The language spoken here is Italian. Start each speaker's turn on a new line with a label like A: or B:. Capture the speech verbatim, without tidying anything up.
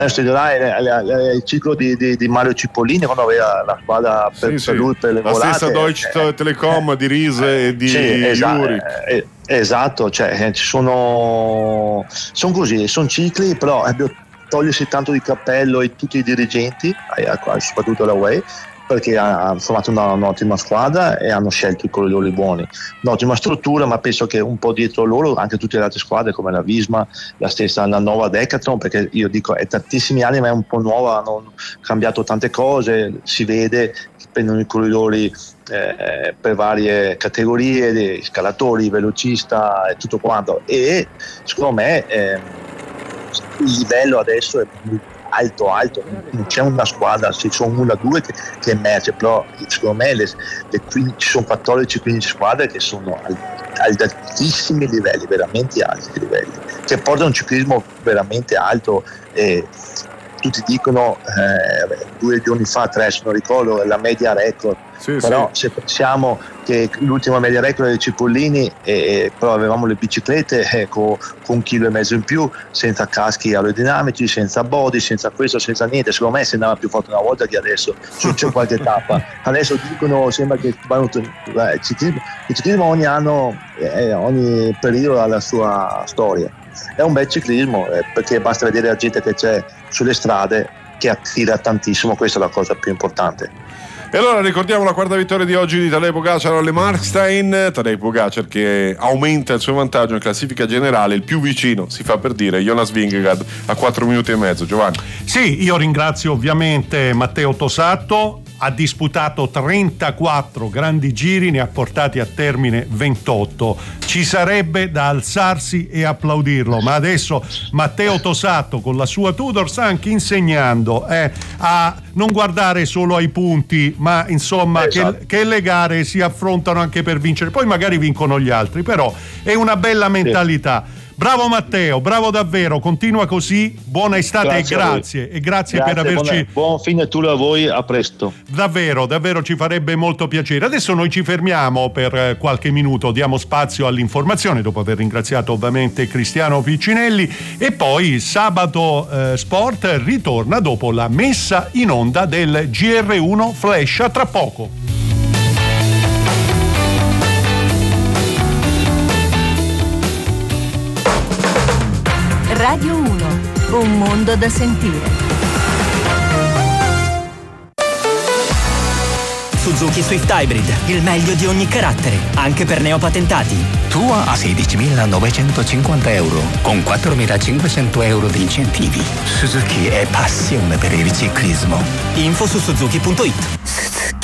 A: il ciclo di, di, di Mario Cipollini quando aveva la squadra per,
B: sì,
A: per
B: sì.
A: lui per le
B: la
A: volate,
B: stessa Deutsche
A: eh,
B: Telekom di Riese e di
A: sì, esa-
B: Juric.
A: eh, esatto, cioè ci sono sono così, sono cicli, però eh, togliersi tanto di cappello e tutti i dirigenti, soprattutto la U E, perché hanno formato una, un'ottima squadra e hanno scelto i corridori buoni, un'ottima struttura, ma penso che un po' dietro loro anche tutte le altre squadre come la Visma, la stessa, la nuova Decathlon, perché io dico è tantissimi anni ma è un po' nuova, hanno cambiato tante cose, si vede che prendono i corridori eh, per varie categorie, di scalatori, velocista e tutto quanto, e secondo me eh, il livello adesso è alto alto, non c'è una squadra, ci sono una o due che, che emerge, però secondo me le, le quindici, ci sono quattordici quindici squadre che sono ad altissimi livelli, veramente alti livelli, che portano un ciclismo veramente alto. E tutti dicono eh, due giorni fa, tre se non ricordo, la media record, sì, però sì. Se pensiamo che l'ultima media record dei Cipollini eh, però avevamo le biciclette eh, con, con un chilo e mezzo in più, senza caschi aerodinamici, senza body, senza questo, senza niente, secondo me si andava più forte una volta che adesso, c'è qualche tappa, adesso dicono, sembra che il ciclismo, il ciclismo ogni anno eh, ogni periodo ha la sua storia. È un bel ciclismo eh, perché basta vedere la gente che c'è sulle strade che attira tantissimo, questa è la cosa più importante.
B: E allora ricordiamo la quarta vittoria di oggi di Tadej Pogacar alle Markstein. Tadej Pogacar che aumenta il suo vantaggio in classifica generale, il più vicino si fa per dire Jonas Vingegaard a quattro minuti e mezzo. Giovanni.
C: Sì, io ringrazio ovviamente Matteo Tosato, ha disputato trentaquattro grandi giri, ne ha portati a termine ventotto. Ci sarebbe da alzarsi e applaudirlo, ma adesso Matteo Tosato con la sua Tudor sta anche insegnando eh, a non guardare solo ai punti, ma insomma esatto. che, che le gare si affrontano anche per vincere, poi magari vincono gli altri, però è una bella mentalità. Sì. Bravo Matteo, bravo davvero, continua così, buona estate grazie e grazie e grazie, grazie per averci.
A: Buon, buon fine tour a voi, a presto.
C: Davvero, davvero ci farebbe molto piacere. Adesso noi ci fermiamo per qualche minuto, diamo spazio all'informazione dopo aver ringraziato ovviamente Cristiano Piccinelli e poi Sabato eh, Sport ritorna dopo la messa in onda del G R uno Flash. A tra poco.
D: Radio uno, un mondo da sentire.
E: Suzuki Swift Hybrid, il meglio di ogni carattere, anche per neopatentati.
F: Tua a sedicimilanovecentocinquanta euro, con quattromilacinquecento euro di incentivi. Suzuki è passione per il ciclismo.
E: Info su suzuki punto it.